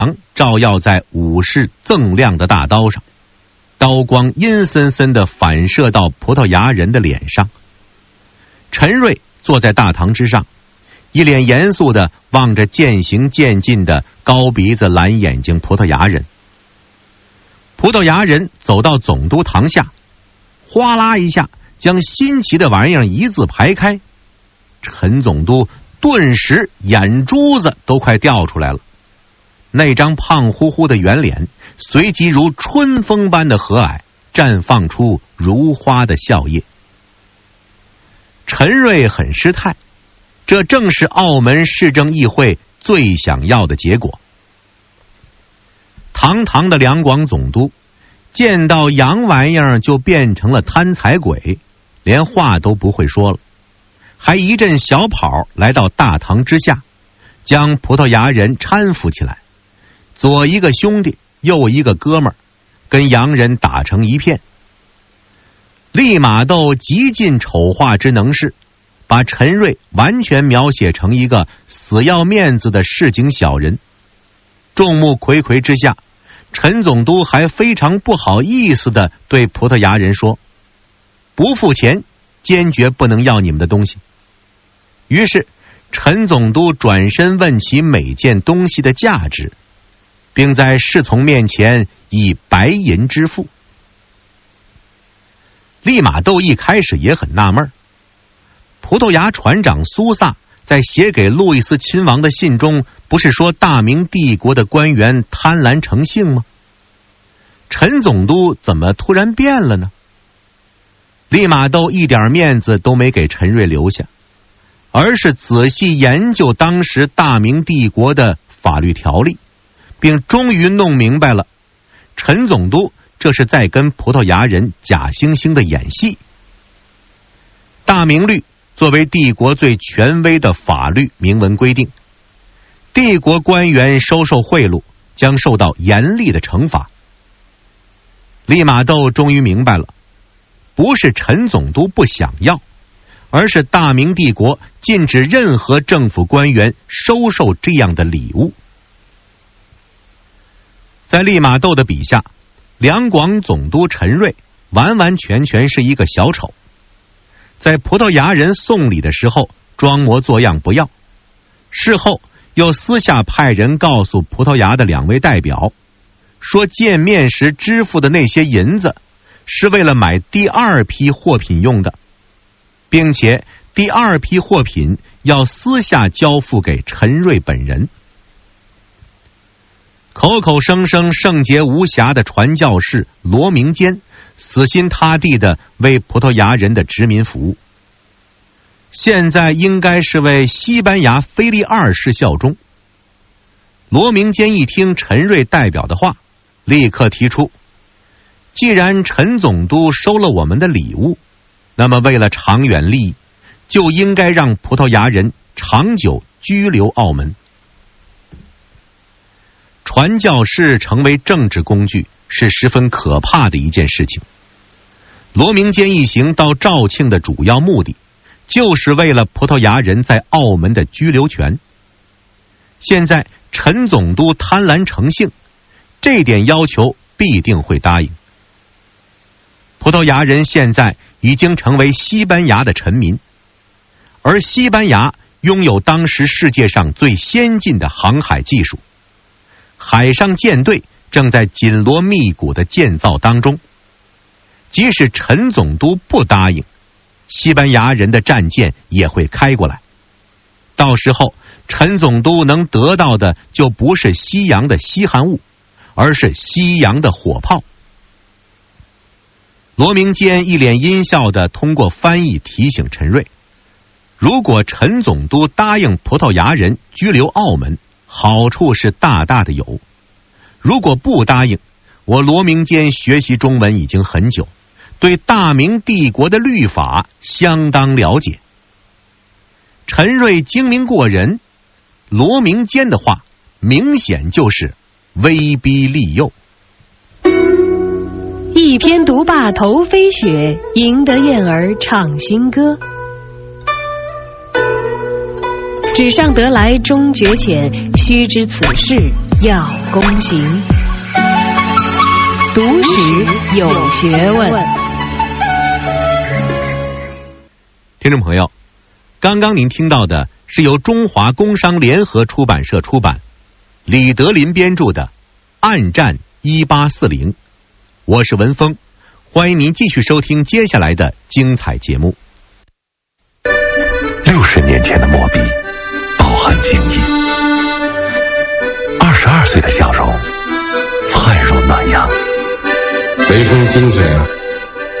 照耀在武士锃亮的大刀上，刀光阴森森地反射到葡萄牙人的脸上。陈瑞坐在大堂之上，一脸严肃地望着渐行渐近的高鼻子蓝眼睛葡萄牙人。葡萄牙人走到总督堂下，哗啦一下将新奇的玩意儿一字排开，陈总督顿时眼珠子都快掉出来了。那张胖乎乎的圆脸随即如春风般的和蔼，绽放出如花的笑靥。陈瑞很失态，这正是澳门市政议会最想要的结果。堂堂的两广总督见到洋玩意儿就变成了贪财鬼，连话都不会说了，还一阵小跑来到大堂之下，将葡萄牙人搀扶起来，左一个兄弟右一个哥们儿，跟洋人打成一片。利玛窦极尽丑化之能事，把陈瑞完全描写成一个死要面子的市井小人。众目睽睽之下，陈总督还非常不好意思地对葡萄牙人说，不付钱坚决不能要你们的东西。于是陈总督转身问起每件东西的价值，并在侍从面前以白银支付。利玛窦一开始也很纳闷，葡萄牙船长苏萨在写给路易斯亲王的信中，不是说大明帝国的官员贪婪成性吗？陈总督怎么突然变了呢？利玛窦一点面子都没给陈瑞留下，而是仔细研究当时大明帝国的法律条例，并终于弄明白了，陈总督这是在跟葡萄牙人假惺惺的演戏。大明律作为帝国最权威的法律，明文规定，帝国官员收受贿赂将受到严厉的惩罚。利玛窦终于明白了，不是陈总督不想要，而是大明帝国禁止任何政府官员收受这样的礼物。在利玛窦的笔下，两广总督陈瑞完完全全是一个小丑，在葡萄牙人送礼的时候装模作样不要，事后又私下派人告诉葡萄牙的两位代表，说见面时支付的那些银子是为了买第二批货品用的，并且第二批货品要私下交付给陈瑞本人。口口声声圣洁无瑕的传教士罗明坚死心塌地地为葡萄牙人的殖民服务，现在应该是为西班牙腓力二世效忠。罗明坚一听陈瑞代表的话，立刻提出，既然陈总督收了我们的礼物，那么为了长远利益，就应该让葡萄牙人长久居留澳门。传教士成为政治工具是十分可怕的一件事情。罗明坚一行到肇庆的主要目的，就是为了葡萄牙人在澳门的居留权。现在陈总督贪婪成性，这点要求必定会答应。葡萄牙人现在已经成为西班牙的臣民，而西班牙拥有当时世界上最先进的航海技术，海上舰队正在紧锣密鼓的建造当中。即使陈总督不答应，西班牙人的战舰也会开过来，到时候陈总督能得到的就不是西洋的稀罕物，而是西洋的火炮。罗明坚一脸阴笑地通过翻译提醒陈瑞，如果陈总督答应葡萄牙人居留澳门，好处是大大的有；如果不答应，我罗明坚学习中文已经很久，对大明帝国的律法相当了解。陈瑞精明过人，罗明坚的话明显就是威逼利诱。 一篇读罢头飞雪，赢得燕儿唱新歌。 纸上得来终觉浅，须知此事要躬行。读史有学问。 听众朋友，刚刚您听到的是由中华工商联合出版社出版，李德林编著的《暗战1840》。我是文峰，欢迎您继续收听接下来的精彩节目。 60年前的墨笔饱含情意，22岁的笑容灿如暖阳。 雷锋精神